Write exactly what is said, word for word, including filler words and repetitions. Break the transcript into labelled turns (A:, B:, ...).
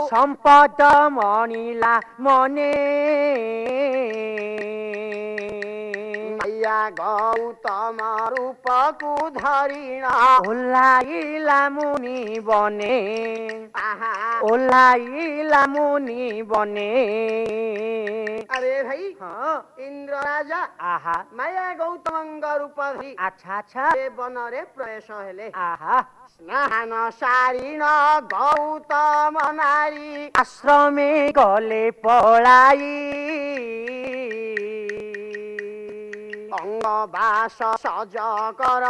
A: संपद मणिला मने
B: मैया गौतम रूप को धरिण
A: ओह्लाइला मुनि बने
B: आहा
A: ओह्लाइला मुनि बने।
B: अरे भाई
A: हाँ
B: इंद्र राजा
A: आहा
B: माया गौतम रूप धरी
A: अच्छा अच्छा
B: ए बनरे प्रवेश हेले
A: आहा
B: स्नान सारिण गौतम नारी
A: आश्रमे गले पलाई
B: अंग बास सज कर